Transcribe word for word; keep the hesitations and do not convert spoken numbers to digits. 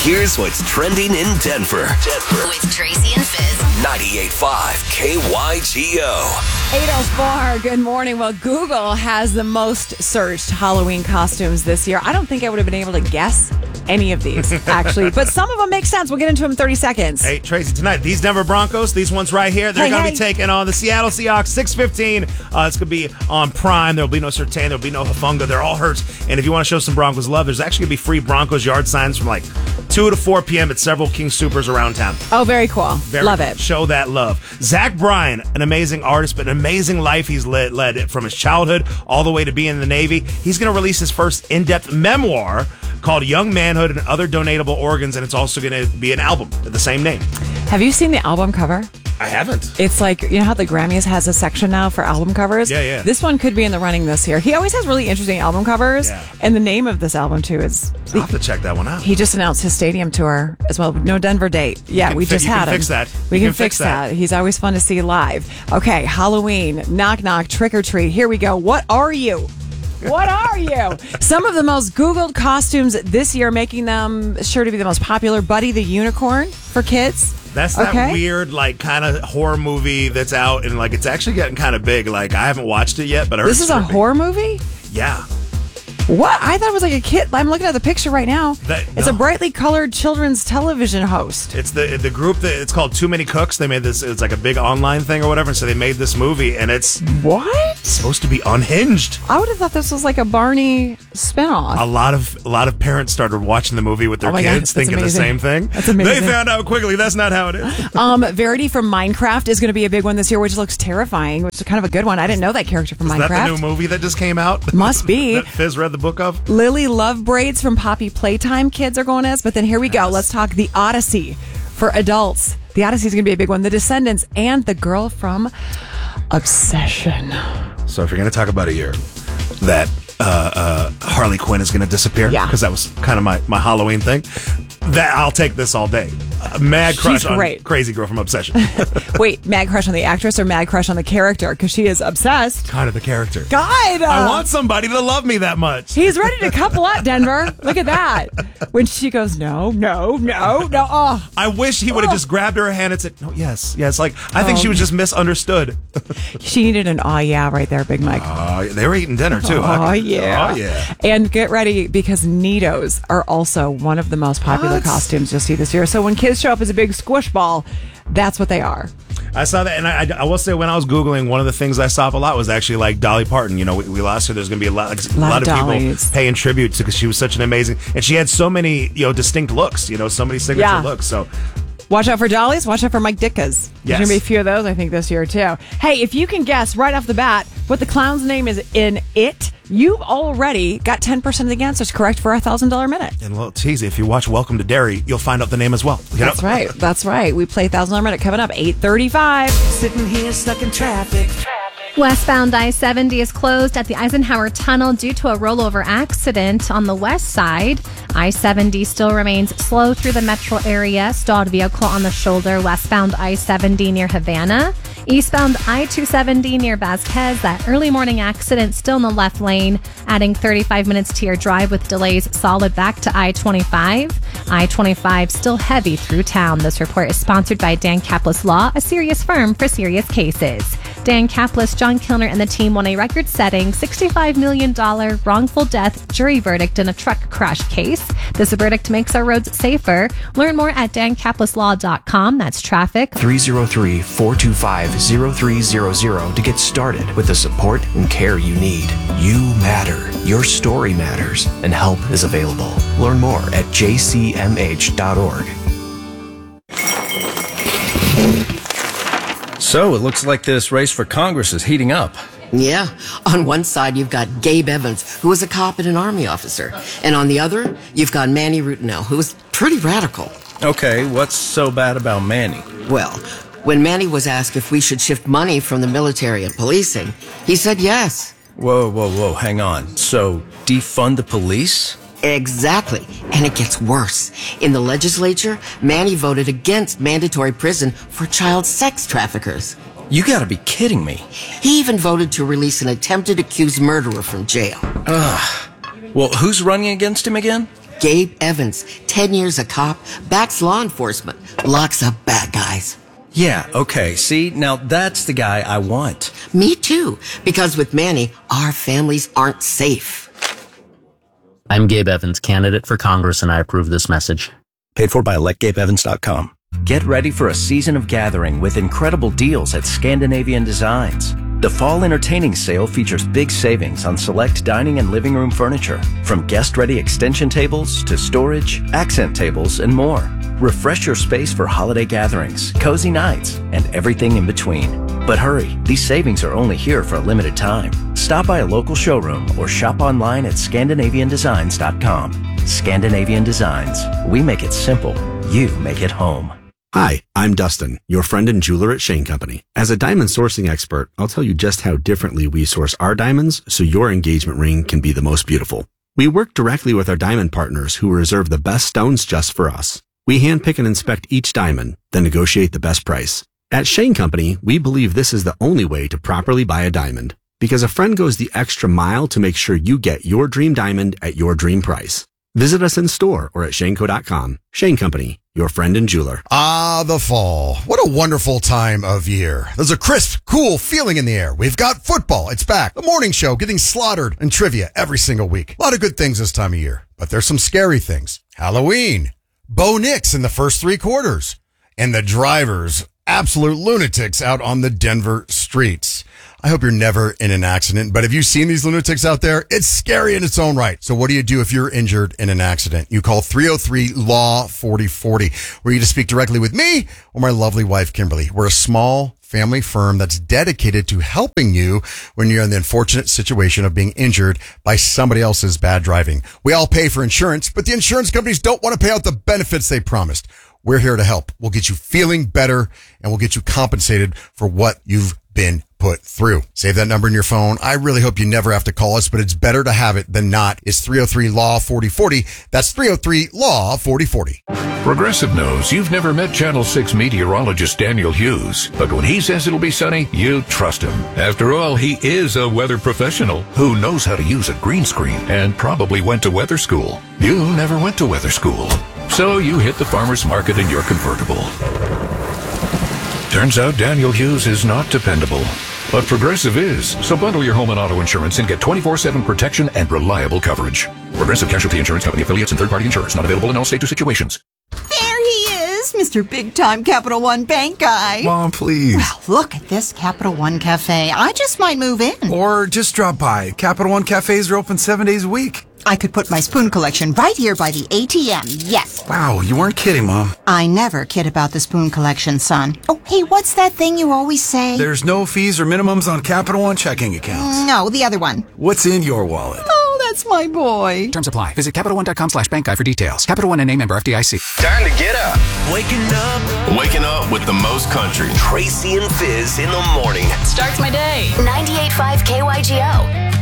Here's what's trending in Denver. Denver. With Tracy and Fizz. ninety-eight point five K Y G O. eight oh four, good morning. Well, Google has the most searched Halloween costumes this year. I don't think I would have been able to guess any of these, actually. But some of them make sense. We'll get into them in thirty seconds. Hey, Tracy, tonight, these Denver Broncos, these ones right here, they're Hey, going to hey. be taking on the Seattle Seahawks, six fifteen. Uh, it's going to be on Prime. There'll be no Sertan. There'll be no Hafunga. They're all hurt. And if you want to show some Broncos love, there's actually going to be free Broncos yard signs from like two to four p.m. at several King Supers around town. Oh, very cool. Very Love cool. it. Show that love. Zach Bryan, an amazing artist, but an amazing life he's led, led from his childhood all the way to being in the Navy. He's going to release his first in-depth memoir called Young Manhood and Other Donatable Organs, and it's also going to be an album with the same name. Have you seen the album cover? I haven't. It's like, you know how the Grammys has a section now for album covers? Yeah, yeah. This one could be in the running this year. He always has really interesting album covers. Yeah. And the name of this album, too, is... I'll have to check that one out. He just announced his stadium tour as well. No Denver date. Yeah, can we fi- just you had can him. fix that. We You can, can fix fix that. that. He's always fun to see live. Okay, Halloween, knock knock, trick or treat. Here we go. What are you? What are you? Some of the most Googled costumes this year, making them sure to be the most popular. Buddy the Unicorn for kids. That's that Okay. weird, like, kind of horror movie that's out, and, like, it's actually getting kind of big. Like, I haven't watched it yet, but I heard This it's is a pretty big. horror movie? Yeah. What? I thought it was like a kid. I'm looking at the picture right now. That- it's no. a brightly colored children's television host. It's the the group that it's called Too Many Cooks. They made this. It's like a big online thing or whatever. And so they made this movie, and it's What? supposed to be unhinged. I would have thought this was like a Barney spinoff. A lot of a lot of parents started watching the movie with their Oh my God, kids, that's thinking amazing. the same thing. That's amazing. They found out quickly that's not how it is. Um, Verity from Minecraft is going to be a big one this year, which looks terrifying, which is kind of a good one. I didn't know that character from Is Minecraft. that the new movie that just came out? Must be. That Fizz read the book of. Lily Love Braids from Poppy Playtime kids are going as, but then here we go. Let's talk The Odyssey for adults. The Odyssey is going to be a big one. The Descendants and the girl from Obsession. So if you're going to talk about a year that uh, uh, Harley Quinn is going to disappear, Yeah. because that was kind of my, my Halloween thing, that I'll take this all day. Uh, mad crush She's on great. Crazy Girl from Obsession. Wait, mad crush on the actress or mad crush on the character? Because she is obsessed. Kind of the character. God! I want somebody to love me that much. He's ready to couple up, Denver. Look at that. When she goes, no, no, no, no. Oh, I wish he would have just grabbed her hand and said, "No, yes, yes." Like I think Oh. she was just misunderstood. she needed an aw yeah right there, Big Mike. Uh, they were eating dinner too. Oh, huh? yeah. Oh yeah. And get ready because Neatos are also one of the most popular What? costumes you'll see this year. So when kids show up as a big squish ball, that's what they are. I saw that, and I, I, I will say when I was Googling, one of the things I saw up a lot was actually like Dolly Parton. You know, we, we lost her. There's going to be a lot, a Lot lot of of people Dollys. paying tribute to because she was such an amazing, and she had so many, you know, distinct looks. You know, so many signature Yeah. looks. So Watch out for dollies. Watch out for Mike Ditkas. There's Yes. going to be a few of those, I think, this year, too. Hey, if you can guess right off the bat what the clown's name is in It, you've already got ten percent of the answers correct for a one thousand dollars minute. and a little teasy, if you watch Welcome to Derry, you'll find out the name as well. You That's know? right. That's right. We play one thousand dollars minute coming up, eight thirty-five. Sitting here stuck in traffic. Westbound I seventy is closed at the Eisenhower Tunnel due to a rollover accident on the west side. I seventy still remains slow through the metro area. Stalled vehicle on the shoulder westbound I seventy near Havana. Eastbound I two seventy near Vasquez. That early morning accident still in the left lane, adding thirty-five minutes to your drive with delays solid back to I twenty-five. I twenty-five still heavy through town. This report is sponsored by Dan Caplis Law, a serious firm for serious cases. Dan Caplis, John Kilner, and the team won a record-setting sixty-five million dollars wrongful death jury verdict in a truck crash case. This verdict makes our roads safer. Learn more at dan caplis law dot com. That's traffic. three oh three, four two five, oh three hundred to get started with the support and care you need. You matter. Your story matters, and help is available. Learn more at j c m h dot org. So it looks like this race for Congress is heating up. Yeah. On one side, you've got Gabe Evans, who was a cop and an Army officer. And on the other, you've got Manny Rutinel, who was pretty radical. Okay, what's so bad about Manny? Well, when Manny was asked if we should shift money from the military and policing, he said yes. Whoa, whoa, whoa, hang on. So defund the police? Exactly. And it gets worse. In the legislature, Manny voted against mandatory prison for child sex traffickers. You gotta be kidding me. He even voted to release an attempted accused murderer from jail. Ugh. Well, who's running against him again? Gabe Evans, ten years a cop, backs law enforcement, locks up bad guys. Yeah, okay. See, now that's the guy I want. Me too, because with Manny, our families aren't safe. I'm Gabe Evans, candidate for Congress, and I approve this message. Paid for by elect gabe evans dot com. Get ready for a season of gathering with incredible deals at Scandinavian Designs. The fall entertaining sale features big savings on select dining and living room furniture, from guest-ready extension tables to storage, accent tables, and more. Refresh your space for holiday gatherings, cozy nights, and everything in between. But hurry, these savings are only here for a limited time. Stop by a local showroom or shop online at Scandinavian Designs dot com. Scandinavian Designs. We make it simple. You make it home. Hi, I'm Dustin, your friend and jeweler at Shane Company. As a diamond sourcing expert, I'll tell you just how differently we source our diamonds so your engagement ring can be the most beautiful. We work directly with our diamond partners who reserve the best stones just for us. We handpick and inspect each diamond, then negotiate the best price. At Shane Company, we believe this is the only way to properly buy a diamond, because a friend goes the extra mile to make sure you get your dream diamond at your dream price. Visit us in store or at shaneco dot com. Shane Company, your friend and jeweler. Ah, the fall. What a wonderful time of year. There's a crisp, cool feeling in the air. We've got football. It's back. The morning show getting slaughtered and trivia every single week. A lot of good things this time of year, but there's some scary things. Halloween. Bo Nix in the first three quarters. And the drivers, absolute lunatics out on the Denver streets. I hope you're never in an accident, but have you seen these lunatics out there? It's scary in its own right. So what do you do if you're injured in an accident? You call three oh three law forty forty. We're here to speak directly with me or my lovely wife, Kimberly. We're a small family firm that's dedicated to helping you when you're in the unfortunate situation of being injured by somebody else's bad driving. We all pay for insurance, but the insurance companies don't want to pay out the benefits they promised. We're here to help. We'll get you feeling better and we'll get you compensated for what you've been put through. Save that number in your phone. I really hope you never have to call us, but it's better to have it than not. It's three oh three law forty forty. That's three oh three law forty forty. Progressive knows you've never met Channel six meteorologist Daniel Hughes, but when he says it'll be sunny, you trust him. After all, he is a weather professional who knows how to use a green screen and probably went to weather school. You never went to weather school, so you hit the farmer's market in your convertible. Turns out Daniel Hughes is not dependable, but Progressive is. So bundle your home and auto insurance and get twenty-four seven protection and reliable coverage. Progressive Casualty Insurance Company affiliates and third-party insurance not available in all states or situations. There he is, Mister Big-Time Capital One Bank guy. Mom, please. Well, look at this Capital One Cafe. I just might move in. Or just drop by. Capital One Cafes are open seven days a week. I could put my spoon collection right here by the A T M, yes. Wow, you weren't kidding, Mom. I never kid about the spoon collection, son. Oh, hey, what's that thing you always say? There's no fees or minimums on Capital One checking accounts. No, the other one. What's in your wallet? Oh, that's my boy. Terms apply. Visit Capital One dot com slash bank guide for details. Capital One and name member F D I C. Time to get up. Waking up. Waking up with the most country. Tracy and Fizz in the morning. Starts my day. ninety-eight point five K Y G O.